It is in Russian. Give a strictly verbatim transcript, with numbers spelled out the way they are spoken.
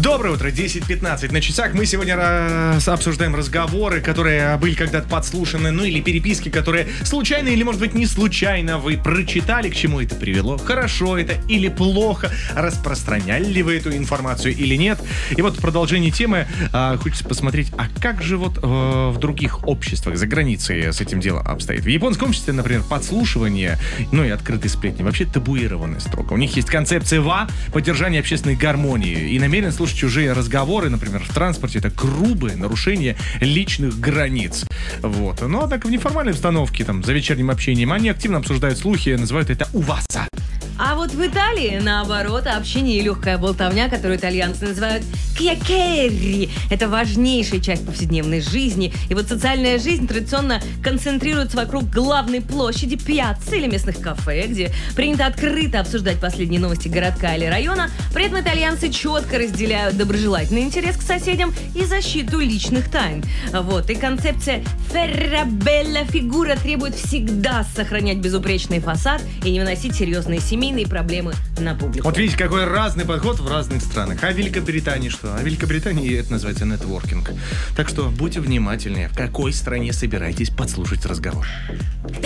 Доброе утро, десять пятнадцать на часах. Мы сегодня раз обсуждаем разговоры, которые были когда-то подслушаны, ну или переписки, которые случайно или, может быть, не случайно вы прочитали, к чему это привело, хорошо это или плохо, распространяли ли вы эту информацию или нет. И вот в продолжении темы а, хочется посмотреть, а как же вот а, в других обществах за границей с этим делом обстоит. В японском обществе, например, подслушивание, ну и открытые сплетни вообще табуированы строго. У них есть концепция ва, поддержание общественной гармонии, и намеренно слушать чужие разговоры, например, в транспорте, это грубое нарушение личных границ. Вот. Но, однако, в неформальной обстановке, там, за вечерним общением, они активно обсуждают слухи, называют это уваса. А вот в Италии, наоборот, общение и легкая болтовня, которую итальянцы называют «кьякерри». Это важнейшая часть повседневной жизни. И вот социальная жизнь традиционно концентрируется вокруг главной площади, пьяцци или местных кафе, где принято открыто обсуждать последние новости городка или района. При этом итальянцы четко разделяют доброжелательный интерес к соседям и защиту личных тайн. Вот. И концепция «ферра белла фигура» требует всегда сохранять безупречный фасад и не выносить серьезные семейные проблемы на публику. Вот видите, какой разный подход в разных странах. А в Великобритании что? А в Великобритании это называется нетворкинг. Так что будьте внимательнее, в какой стране собираетесь подслушать разговор.